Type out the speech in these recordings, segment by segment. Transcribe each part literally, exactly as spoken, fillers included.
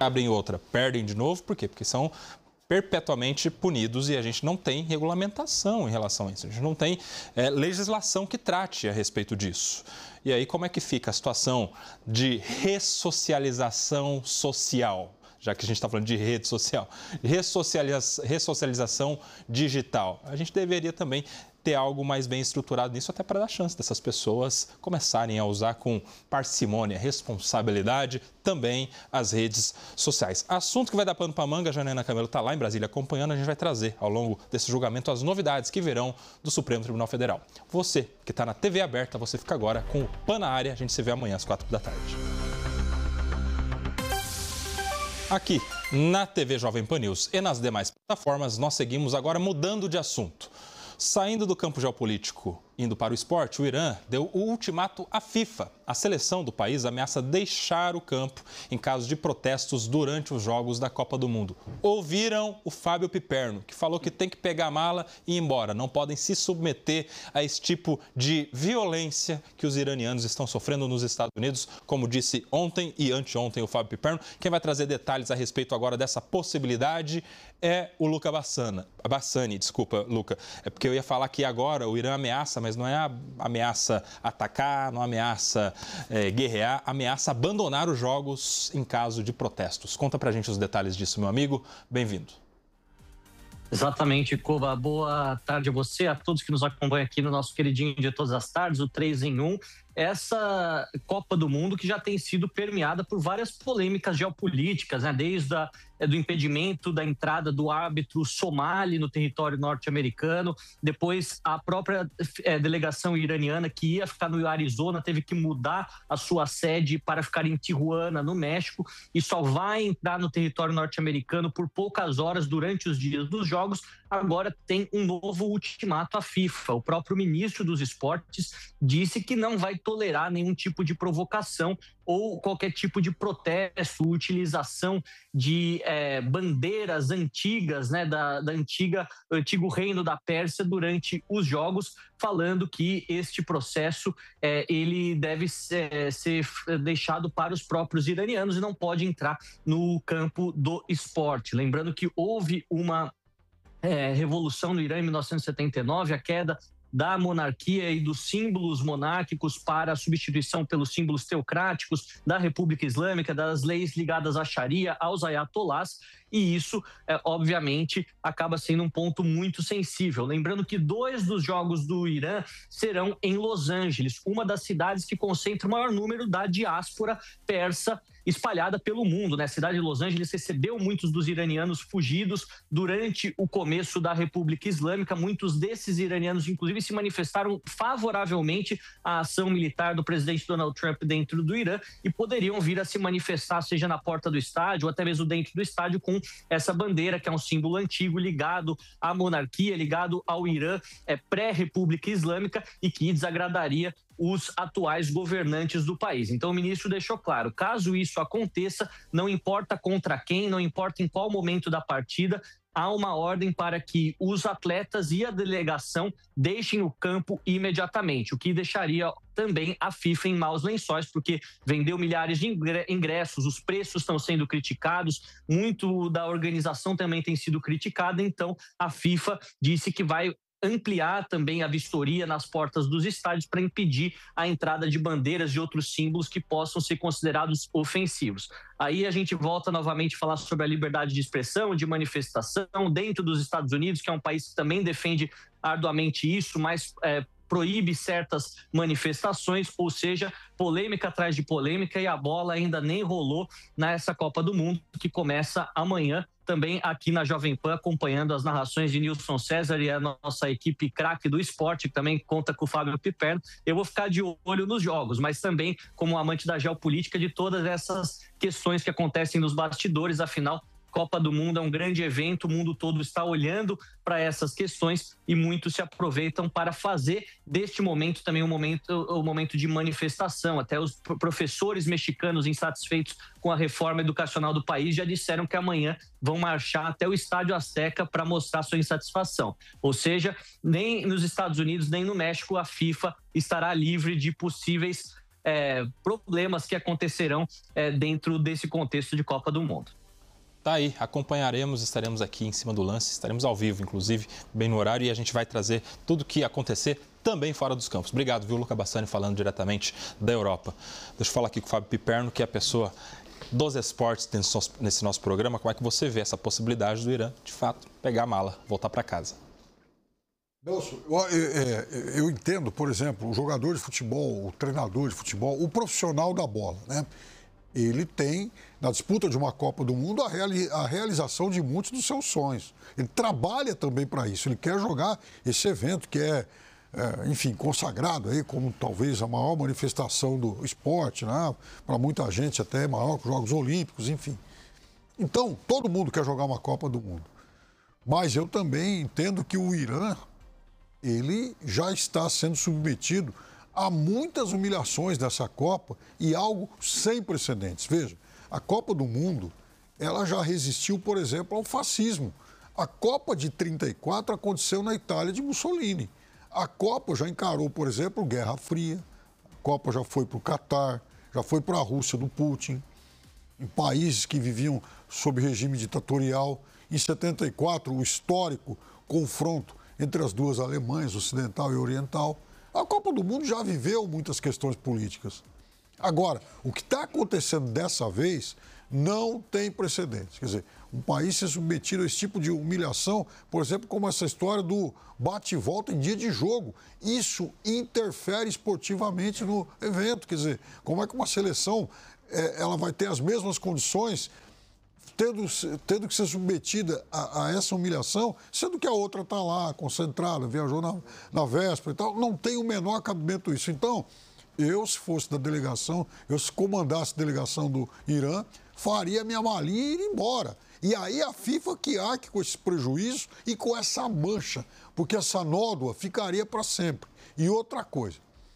abrem outra, perdem de novo. Por quê? Porque são perpetuamente punidos e a gente não tem regulamentação em relação a isso. A gente não tem é, legislação que trate a respeito disso. E aí como é que fica a situação de ressocialização social? Já que a gente está falando de rede social, ressocializa- ressocialização digital. A gente deveria também ter algo mais bem estruturado nisso, até para dar chance dessas pessoas começarem a usar com parcimônia, responsabilidade, também as redes sociais. Assunto que vai dar pano para manga, a Janaína Camelo está lá em Brasília acompanhando, a gente vai trazer ao longo desse julgamento as novidades que virão do Supremo Tribunal Federal. Você que está na T V aberta, você fica agora com o Pan na Área, a gente se vê amanhã às quatro da tarde. Aqui, na T V Jovem Pan News e nas demais plataformas, nós seguimos agora mudando de assunto. Saindo do campo geopolítico, indo para o esporte, o Irã deu o ultimato à FIFA. A seleção do país ameaça deixar o campo em caso de protestos durante os Jogos da Copa do Mundo. Ouviram o Fábio Piperno, que falou que tem que pegar a mala e ir embora. Não podem se submeter a esse tipo de violência que os iranianos estão sofrendo nos Estados Unidos, como disse ontem e anteontem o Fábio Piperno. Quem vai trazer detalhes a respeito agora dessa possibilidade é o Luca Bassana. Bassani, desculpa, Luca. É porque eu ia falar que agora o Irã ameaça, mas não é a ameaça atacar, não ameaça é, guerrear, ameaça abandonar os jogos em caso de protestos. Conta pra gente os detalhes disso, meu amigo. Bem-vindo. Exatamente, Koba. Boa tarde a você, a todos que nos acompanham aqui no nosso queridinho de todas as tardes, o três em um. Essa Copa do Mundo que já tem sido permeada por várias polêmicas geopolíticas, né? Desde a, é, do impedimento da entrada do árbitro somali no território norte-americano, depois a própria é, delegação iraniana que ia ficar no Arizona teve que mudar a sua sede para ficar em Tijuana, no México, e só vai entrar no território norte-americano por poucas horas durante os dias dos jogos. Agora tem um novo ultimato à FIFA. O próprio ministro dos esportes disse que não vai tolerar nenhum tipo de provocação ou qualquer tipo de protesto, utilização de é, bandeiras antigas, né, da, da antiga, antigo reino da Pérsia durante os jogos, falando que este processo é, ele deve ser, ser deixado para os próprios iranianos e não pode entrar no campo do esporte. Lembrando que houve uma é, revolução no Irã em mil novecentos e setenta e nove, a queda da monarquia e dos símbolos monárquicos para a substituição pelos símbolos teocráticos da República Islâmica, das leis ligadas à Sharia, aos ayatolás, e isso, é, obviamente, acaba sendo um ponto muito sensível. Lembrando que dois dos jogos do Irã serão em Los Angeles, uma das cidades que concentra o maior número da diáspora persa espalhada pelo mundo, né? A cidade de Los Angeles recebeu muitos dos iranianos fugidos durante o começo da República Islâmica. Muitos desses iranianos, inclusive, se manifestaram favoravelmente à ação militar do presidente Donald Trump dentro do Irã e poderiam vir a se manifestar, seja na porta do estádio ou até mesmo dentro do estádio, com essa bandeira, que é um símbolo antigo ligado à monarquia, ligado ao Irã, é, pré-República Islâmica, e que desagradaria os atuais governantes do país. Então o ministro deixou claro, caso isso aconteça, não importa contra quem, não importa em qual momento da partida, há uma ordem para que os atletas e a delegação deixem o campo imediatamente, o que deixaria também a FIFA em maus lençóis, porque vendeu milhares de ingressos, os preços estão sendo criticados, muito da organização também tem sido criticada, então a FIFA disse que vai ampliar também a vistoria nas portas dos estádios para impedir a entrada de bandeiras e outros símbolos que possam ser considerados ofensivos. Aí a gente volta novamente a falar sobre a liberdade de expressão, de manifestação dentro dos Estados Unidos, que é um país que também defende arduamente isso, mas é, proíbe certas manifestações, ou seja, polêmica atrás de polêmica, e a bola ainda nem rolou nessa Copa do Mundo, que começa amanhã, também aqui na Jovem Pan, acompanhando as narrações de Nilson César e a nossa equipe craque do esporte, que também conta com o Fábio Piperno. Eu vou ficar de olho nos jogos, mas também como amante da geopolítica, de todas essas questões que acontecem nos bastidores. Afinal, Copa do Mundo é um grande evento, o mundo todo está olhando para essas questões e muitos se aproveitam para fazer deste momento também um momento, um momento de manifestação. Até os professores mexicanos insatisfeitos com a reforma educacional do país já disseram que amanhã vão marchar até o Estádio Azteca para mostrar sua insatisfação. Ou seja, nem nos Estados Unidos nem no México a FIFA estará livre de possíveis é, problemas que acontecerão é, dentro desse contexto de Copa do Mundo. Tá aí, acompanharemos, estaremos aqui em cima do lance, estaremos ao vivo, inclusive, bem no horário, e a gente vai trazer tudo o que acontecer também fora dos campos. Obrigado, viu, Luca Bassani, falando diretamente da Europa. Deixa eu falar aqui com o Fábio Piperno, que é a pessoa dos esportes nesse nosso programa. Como é que você vê essa possibilidade do Irã, de fato, pegar a mala, voltar para casa? Nelson, eu, eu, eu entendo, por exemplo, o jogador de futebol, o treinador de futebol, o profissional da bola, né? Ele tem, na disputa de uma Copa do Mundo, a, reali a realização de muitos dos seus sonhos. Ele trabalha também para isso, ele quer jogar esse evento que é, é, enfim, consagrado aí como talvez a maior manifestação do esporte, né? Para muita gente até maior que os Jogos Olímpicos, enfim. Então, todo mundo quer jogar uma Copa do Mundo. Mas eu também entendo que o Irã, ele já está sendo submetido há muitas humilhações dessa Copa e algo sem precedentes. Veja, a Copa do Mundo, ela já resistiu, por exemplo, ao fascismo. A Copa de trinta e quatro aconteceu na Itália de Mussolini. A Copa já encarou, por exemplo, Guerra Fria. A Copa já foi para o Catar, já foi para a Rússia do Putin, em países que viviam sob regime ditatorial. Em setenta e quatro, o histórico confronto entre as duas Alemanhas, ocidental e oriental. A Copa do Mundo já viveu muitas questões políticas. Agora, o que está acontecendo dessa vez não tem precedentes. Quer dizer, um país ser submetido a esse tipo de humilhação, por exemplo, como essa história do bate e volta em dia de jogo. Isso interfere esportivamente no evento. Quer dizer, como é que uma seleção é, ela vai ter as mesmas condições Tendo, tendo que ser submetida a, a essa humilhação, sendo que a outra está lá, concentrada, viajou na, na véspera e tal, não tem o menor cabimento isso. Então, eu, se fosse da delegação, eu se comandasse a delegação do Irã, faria minha malinha e ir embora. E aí a FIFA que arque com esse prejuízo e com essa mancha, porque essa nódoa ficaria para sempre. E outra coisa,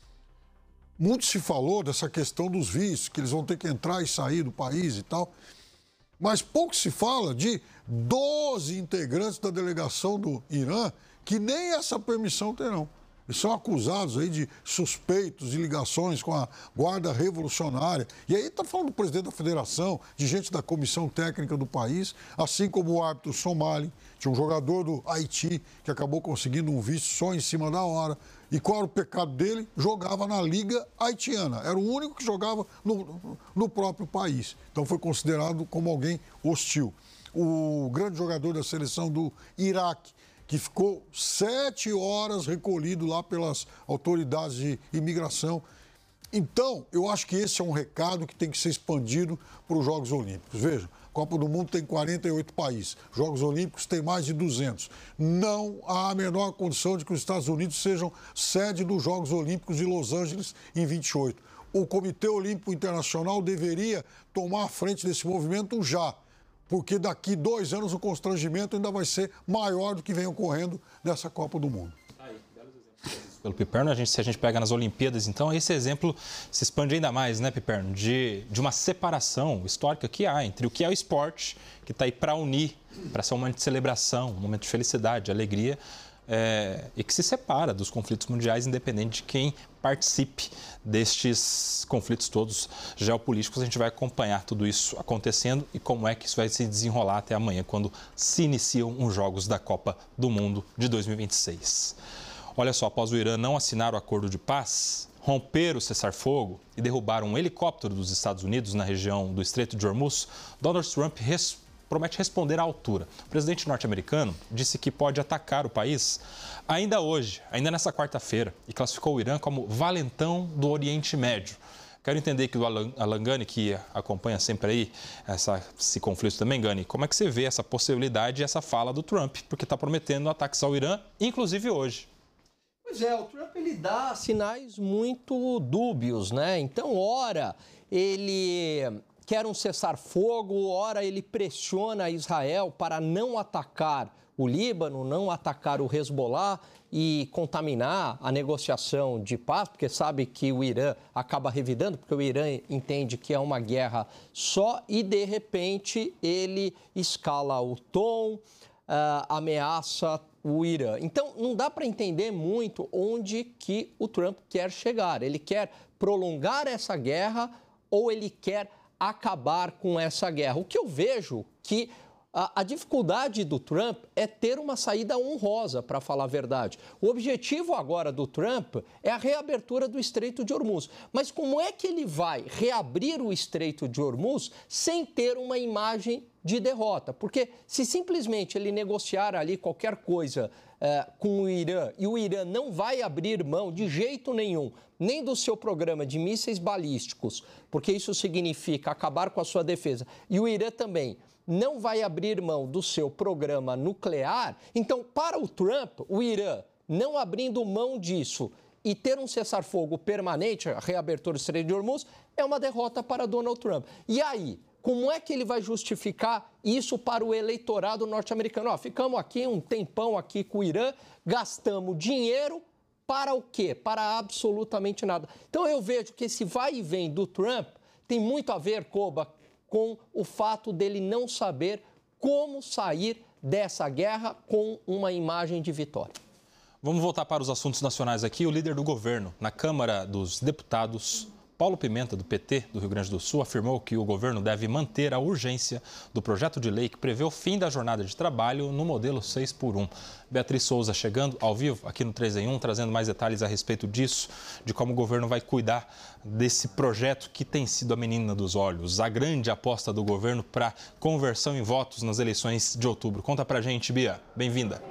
muito se falou dessa questão dos vistos, que eles vão ter que entrar e sair do país e tal. Mas pouco se fala de doze integrantes da delegação do Irã que nem essa permissão terão. Eles são acusados aí de suspeitos de ligações com a Guarda Revolucionária. E aí está falando do presidente da federação, de gente da comissão técnica do país, assim como o árbitro somali, tinha um jogador do Haiti que acabou conseguindo um visto só em cima da hora. E qual era o pecado dele? Jogava na Liga Haitiana. Era o único que jogava no, no próprio país. Então foi considerado como alguém hostil. O grande jogador da seleção do Iraque, que ficou sete horas recolhido lá pelas autoridades de imigração. Então, eu acho que esse é um recado que tem que ser expandido para os Jogos Olímpicos. Veja, a Copa do Mundo tem quarenta e oito países, Jogos Olímpicos tem mais de duzentos. Não há a menor condição de que os Estados Unidos sejam sede dos Jogos Olímpicos de Los Angeles em vinte e oito. O Comitê Olímpico Internacional deveria tomar a frente desse movimento já, porque daqui dois anos o constrangimento ainda vai ser maior do que vem ocorrendo nessa Copa do Mundo. Pelo Piperno, a gente, se a gente pega nas Olimpíadas, então esse exemplo se expande ainda mais, né, Piperno? De, de uma separação histórica que há entre o que é o esporte, que está aí para unir, para ser um momento de celebração, um momento de felicidade, de alegria, é, e que se separa dos conflitos mundiais, independente de quem participe destes conflitos todos geopolíticos. A gente vai acompanhar tudo isso acontecendo e como é que isso vai se desenrolar até amanhã, quando se iniciam os Jogos da Copa do Mundo de dois mil e vinte e seis. Olha só, após o Irã não assinar o acordo de paz, romper o cessar-fogo e derrubar um helicóptero dos Estados Unidos na região do Estreito de Hormuz, Donald Trump res- promete responder à altura. O presidente norte-americano disse que pode atacar o país ainda hoje, ainda nessa quarta-feira, e classificou o Irã como valentão do Oriente Médio. Quero entender que o Alan Gani, que acompanha sempre aí essa, esse conflito também, Gani, como é que você vê essa possibilidade e essa fala do Trump? Porque está prometendo ataques ao Irã, inclusive hoje. Pois é, o Trump ele dá sinais muito dúbios, né? Então, ora ele quer um cessar-fogo, ora ele pressiona Israel para não atacar o Líbano, não atacar o Hezbollah e contaminar a negociação de paz, porque sabe que o Irã acaba revidando, porque o Irã entende que é uma guerra só e, de repente, ele escala o tom, uh, ameaça o Irã. Então, não dá para entender muito onde que o Trump quer chegar. Ele quer prolongar essa guerra ou ele quer acabar com essa guerra. O que eu vejo que a, a dificuldade do Trump é ter uma saída honrosa, para falar a verdade. O objetivo agora do Trump é a reabertura do Estreito de Hormuz. Mas como é que ele vai reabrir o Estreito de Hormuz sem ter uma imagem de derrota? Porque se simplesmente ele negociar ali qualquer coisa eh, com o Irã e o Irã não vai abrir mão de jeito nenhum, nem do seu programa de mísseis balísticos, porque isso significa acabar com a sua defesa, e o Irã também não vai abrir mão do seu programa nuclear, então, para o Trump, o Irã não abrindo mão disso e ter um cessar-fogo permanente, a reabertura do Estreito de Hormuz, é uma derrota para Donald Trump. E aí, como é que ele vai justificar isso para o eleitorado norte-americano? Ó, ficamos aqui um tempão aqui com o Irã, gastamos dinheiro para o quê? Para absolutamente nada. Então eu vejo que esse vai e vem do Trump tem muito a ver, Koba, com o fato dele não saber como sair dessa guerra com uma imagem de vitória. Vamos voltar para os assuntos nacionais aqui. O líder do governo na Câmara dos Deputados, Paulo Pimenta, do P T do Rio Grande do Sul, afirmou que o governo deve manter a urgência do projeto de lei que prevê o fim da jornada de trabalho no modelo seis por um. Beatriz Souza chegando ao vivo aqui no três em um, trazendo mais detalhes a respeito disso, de como o governo vai cuidar desse projeto que tem sido a menina dos olhos, a grande aposta do governo para conversão em votos nas eleições de outubro. Conta pra gente, Bia. Bem-vinda.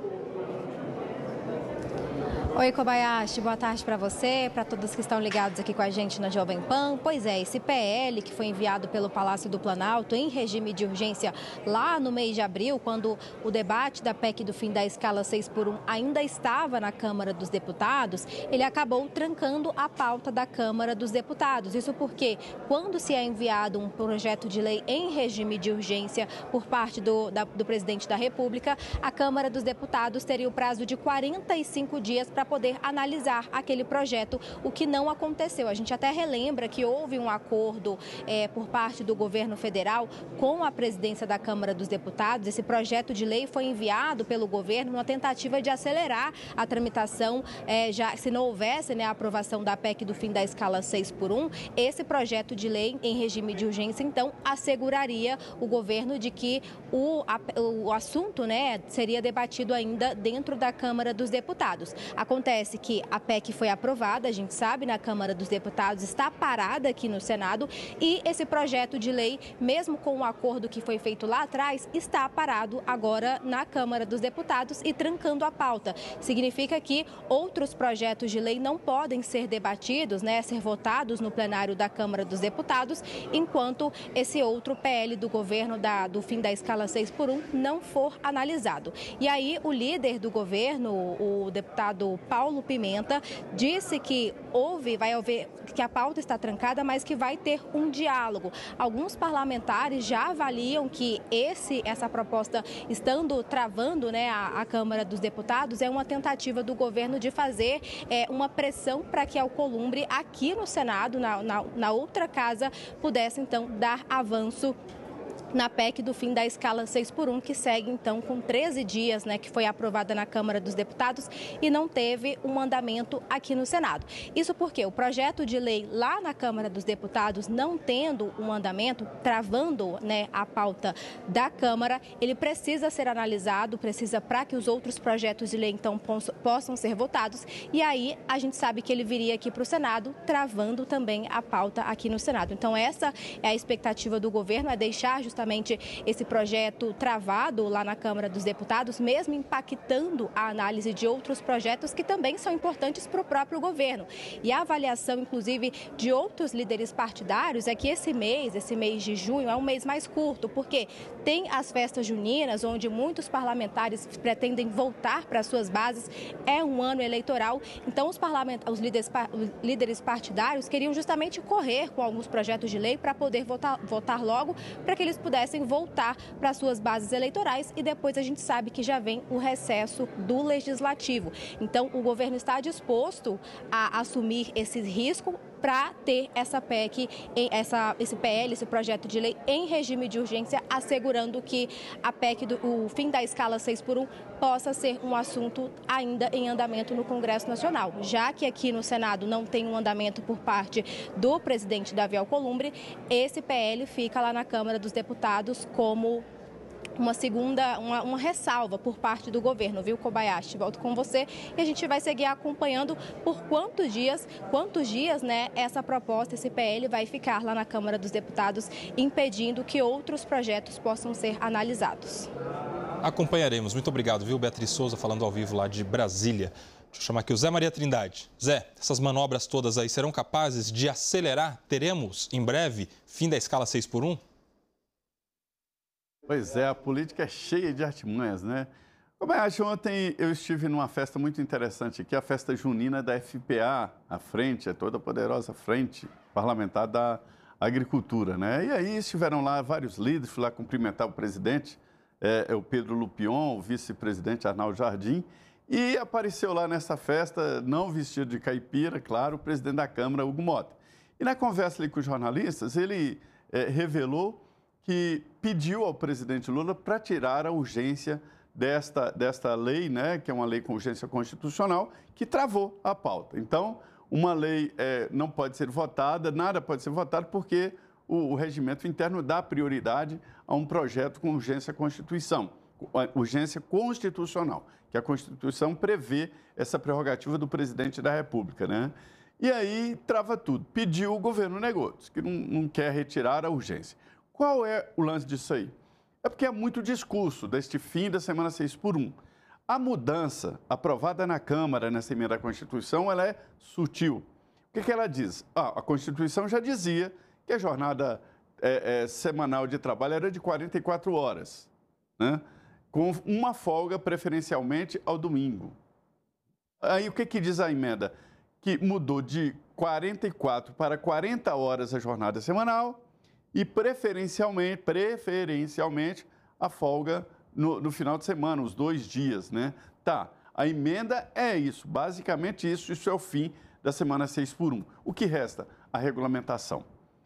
Oi, Kobayashi, boa tarde para você, para todos que estão ligados aqui com a gente na Jovem Pan. Pois é, esse P L que foi enviado pelo Palácio do Planalto em regime de urgência lá no mês de abril, quando o debate da P E C do fim da escala seis por um ainda estava na Câmara dos Deputados, ele acabou trancando a pauta da Câmara dos Deputados. Isso porque, quando se é enviado um projeto de lei em regime de urgência por parte do, da, do presidente da República, a Câmara dos Deputados teria o prazo de quarenta e cinco dias para poder analisar aquele projeto, o que não aconteceu. A gente até relembra que houve um acordo é, por parte do governo federal com a presidência da Câmara dos Deputados. Esse projeto de lei foi enviado pelo governo numa tentativa de acelerar a tramitação, é, já se não houvesse, né, a aprovação da P E C do fim da escala seis por um, esse projeto de lei em regime de urgência, então, asseguraria o governo de que o, a, o assunto, né, seria debatido ainda dentro da Câmara dos Deputados. Acontece que a P E C foi aprovada, a gente sabe, na Câmara dos Deputados, está parada aqui no Senado e esse projeto de lei, mesmo com o acordo que foi feito lá atrás, está parado agora na Câmara dos Deputados e trancando a pauta. Significa que outros projetos de lei não podem ser debatidos, né, ser votados no plenário da Câmara dos Deputados, enquanto esse outro P L do governo da, do fim da escala seis por um não for analisado. E aí o líder do governo, o deputado Paulo Pimenta, disse que houve, vai haver, que a pauta está trancada, mas que vai ter um diálogo. Alguns parlamentares já avaliam que esse, essa proposta, estando travando, né, a, a Câmara dos Deputados, é uma tentativa do governo de fazer é, uma pressão para que a Alcolumbre aqui no Senado, na, na, na outra casa, pudesse então dar avanço na P E C do fim da escala seis por um, que segue então com treze dias, né, que foi aprovada na Câmara dos Deputados e não teve um andamento aqui no Senado. Isso porque o projeto de lei lá na Câmara dos Deputados, não tendo um andamento, travando, né, a pauta da Câmara, ele precisa ser analisado, precisa para que os outros projetos de lei então possam ser votados, e aí a gente sabe que ele viria aqui para o Senado, travando também a pauta aqui no Senado. Então essa é a expectativa do governo, é deixar justamente esse projeto travado lá na Câmara dos Deputados, mesmo impactando a análise de outros projetos que também são importantes para o próprio governo. E a avaliação, inclusive, de outros líderes partidários é que esse mês, esse mês de junho, é um mês mais curto, porque tem as festas juninas, onde muitos parlamentares pretendem voltar para suas bases, é um ano eleitoral, então os, parlament... os líderes... líderes partidários queriam justamente correr com alguns projetos de lei para poder votar, votar logo, para que eles pudessem voltar para suas bases eleitorais, e depois a gente sabe que já vem o recesso do Legislativo. Então, o governo está disposto a assumir esse risco, para ter essa P E C, essa, esse P L, esse projeto de lei em regime de urgência, assegurando que a P E C, do, o fim da escala seis por um, possa ser um assunto ainda em andamento no Congresso Nacional. Já que aqui no Senado não tem um andamento por parte do presidente Davi Alcolumbre, esse P L fica lá na Câmara dos Deputados como uma segunda, uma, uma ressalva por parte do governo, viu, Kobayashi? Volto com você e a gente vai seguir acompanhando por quantos dias, quantos dias, né, essa proposta, esse P L vai ficar lá na Câmara dos Deputados, impedindo que outros projetos possam ser analisados. Acompanharemos. Muito obrigado, viu, Beatriz Souza, falando ao vivo lá de Brasília. Deixa eu chamar aqui o Zé Maria Trindade. Zé, essas manobras todas aí serão capazes de acelerar? Teremos, em breve, fim da escala seis por um? Pois é, a política é cheia de artimanhas, né? Como eu acho, ontem eu estive numa festa muito interessante aqui, a festa junina da F P A, a frente, é toda a poderosa frente parlamentar da agricultura, né? E aí estiveram lá vários líderes, fui lá cumprimentar o presidente, é, é o Pedro Lupion, o vice-presidente Arnaldo Jardim, e apareceu lá nessa festa, não vestido de caipira, claro, o presidente da Câmara, Hugo Mota. E na conversa ali com os jornalistas, ele é, revelou que pediu ao presidente Lula para tirar a urgência desta, desta lei, né, que é uma lei com urgência constitucional, que travou a pauta. Então, uma lei é, não pode ser votada, nada pode ser votado, porque o, o regimento interno dá prioridade a um projeto com urgência constituição, urgência constitucional, que a Constituição prevê essa prerrogativa do presidente da República, né? E aí trava tudo. Pediu, o governo negou, disse que não, não quer retirar a urgência. Qual é o lance disso aí? É porque é muito discurso deste fim da semana seis por um. A mudança aprovada na Câmara, nessa emenda à Constituição, ela é sutil. O que, que ela diz? Ah, a Constituição já dizia que a jornada é, é, semanal de trabalho era de quarenta e quatro horas, né? Com uma folga preferencialmente ao domingo. Aí o que, que diz a emenda? Que mudou de quarenta e quatro para quarenta horas a jornada semanal, e preferencialmente, preferencialmente a folga no, no final de semana, os dois dias, né? Tá, a emenda é isso, basicamente isso, isso é o fim da semana seis por um. O que resta? A regulamentação.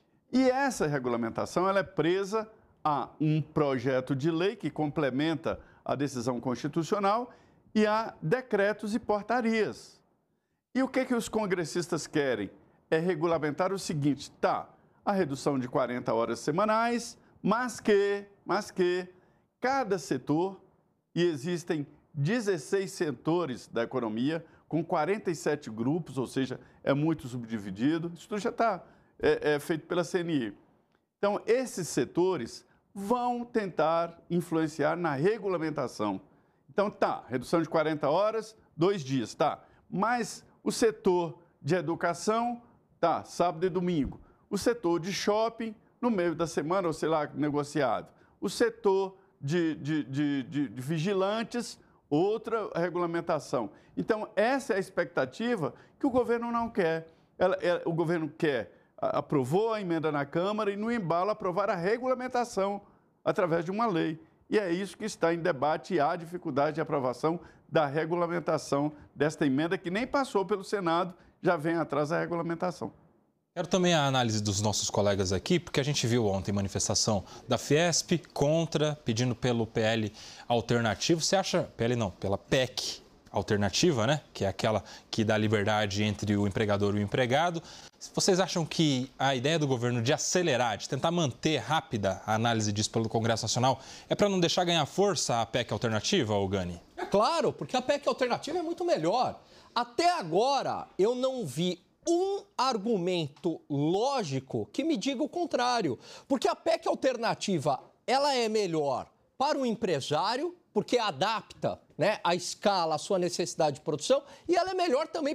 E essa regulamentação, ela é presa a um projeto de lei que complementa a decisão constitucional e a decretos e portarias. E o que, que os congressistas querem? É regulamentar o seguinte, tá, a redução de quarenta horas semanais, mas que, mas que cada setor, e existem dezesseis setores da economia, com quarenta e sete grupos, ou seja, é muito subdividido, isso já está é, é feito pela C N I. Então, esses setores vão tentar influenciar na regulamentação. Então, tá, redução de quarenta horas, dois dias, tá, mas o setor de educação, tá, sábado e domingo. O setor de shopping, no meio da semana, ou sei lá, negociado. O setor de, de, de, de, de vigilantes, outra regulamentação. Então, essa é a expectativa que o governo não quer. Ela, ela, o governo quer, aprovou a emenda na Câmara e, no embalo, aprovar a regulamentação através de uma lei. E é isso que está em debate e há dificuldade de aprovação da regulamentação desta emenda, que nem passou pelo Senado, já vem atrás da regulamentação. Quero também a análise dos nossos colegas aqui, porque a gente viu ontem manifestação da Fiesp contra, pedindo pelo P L alternativo. Você acha, P L não, pela P E C alternativa, né? Que é aquela que dá liberdade entre o empregador e o empregado. Vocês acham que a ideia do governo de acelerar, de tentar manter rápida a análise disso pelo Congresso Nacional, é para não deixar ganhar força a P E C alternativa, Gani? É claro, porque a P E C alternativa é muito melhor. Até agora, eu não vi um argumento lógico que me diga o contrário. Porque a P E C alternativa, ela é melhor para o empresário, porque adapta, né, a escala, a sua necessidade de produção, e ela é melhor também